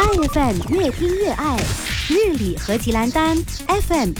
爱 FM 越听越爱，日理何其兰丹 FM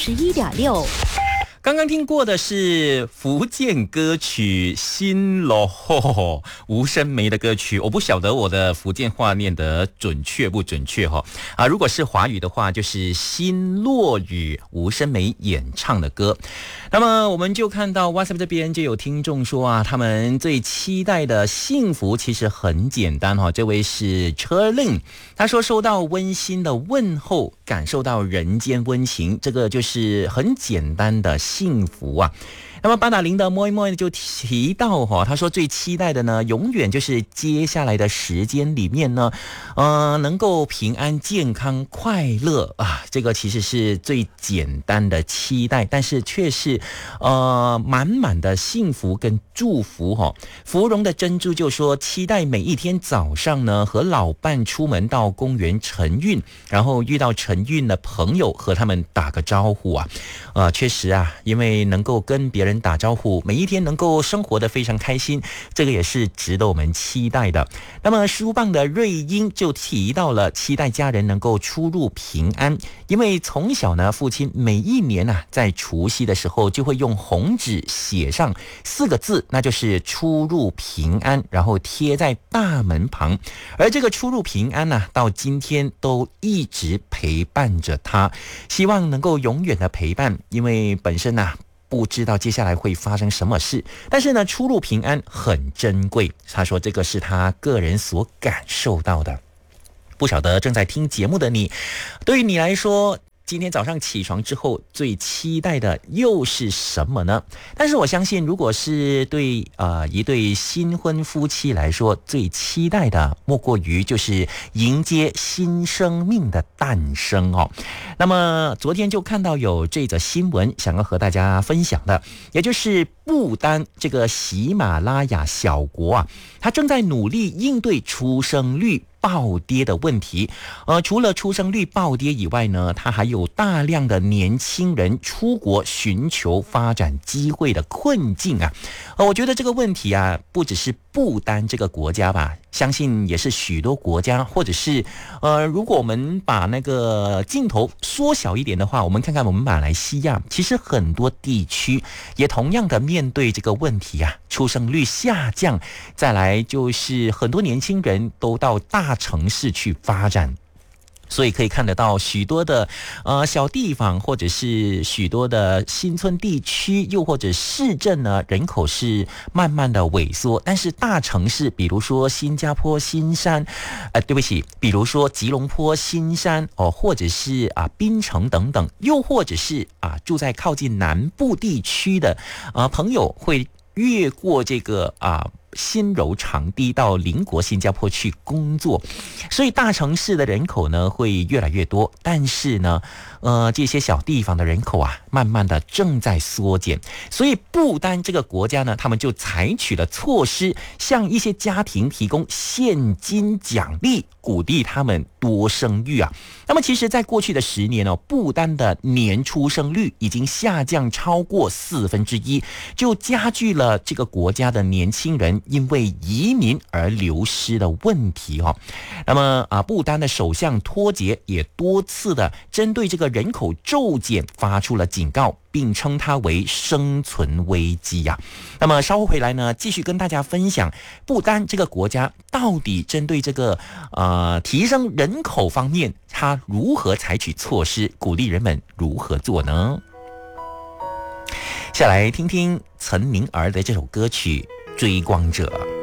91.6。 刚刚听过的是福建歌曲《新罗》，吴声梅的歌曲。我不晓得我的福建话念得准确不准确如果是华语的话，就是新落雨，吴声梅演唱的歌。那么我们就看到 WhatsApp 这边就有听众说他们最期待的幸福其实很简单这位是车令，他说收到温馨的问候，感受到人间温情，这个就是很简单的幸福啊。那么八达岭的摸一摸就提到他说最期待的呢，永远就是接下来的时间里面呢，能够平安健康快乐这个其实是最简单的期待，但是却是满满的幸福跟祝福芙蓉的珍珠就说期待每一天早上呢，和老伴出门到公园晨运，然后遇到晨运的朋友和他们打个招呼确实因为能够跟别人打招呼，每一天能够生活得非常开心，这个也是值得我们期待的。那么书棒的瑞英就提到了期待家人能够出入平安，因为从小呢，父亲每一年在除夕的时候就会用红纸写上4个字，那就是出入平安，然后贴在大门旁，而这个出入平安到今天都一直陪伴着他，希望能够永远的陪伴，因为本身不知道接下来会发生什么事，但是呢，出入平安很珍贵。他说这个是他个人所感受到的。不晓得正在听节目的你，对于你来说，今天早上起床之后最期待的又是什么呢？但是我相信，如果是对一对新婚夫妻来说，最期待的莫过于就是迎接新生命的诞生那么昨天就看到有这则新闻想要和大家分享的，也就是不丹这个喜马拉雅小国它正在努力应对出生率暴跌的问题。除了出生率暴跌以外呢，它还有大量的年轻人出国寻求发展机会的困境我觉得这个问题不只是不丹这个国家吧，相信也是许多国家，或者是如果我们把那个镜头缩小一点的话，我们看看我们马来西亚，其实很多地区也同样的面对这个问题出生率下降，再来就是很多年轻人都到大城市去发展。所以可以看得到许多的小地方，或者是许多的新村地区，又或者市镇呢，人口是慢慢的萎缩，但是大城市比如说新加坡新山比如说吉隆坡新山或者是槟城等等，又或者是住在靠近南部地区的朋友会越过这个新柔长堤到邻国新加坡去工作，所以大城市的人口呢会越来越多，但是呢这些小地方的人口慢慢的正在缩减，所以不丹这个国家呢，他们就采取了措施，向一些家庭提供现金奖励，鼓励他们多生育那么其实在过去的10年不丹的年出生率已经下降超过1/4，就加剧了这个国家的年轻人因为移民而流失的问题那么不丹的首相托杰也多次的针对这个人口骤减发出了警告，并称它为生存危机那么稍后回来呢，继续跟大家分享不丹这个国家到底针对这个提升人口方面，它如何采取措施，鼓励人们如何做呢？下来听听岑宁儿的这首歌曲《追光者》。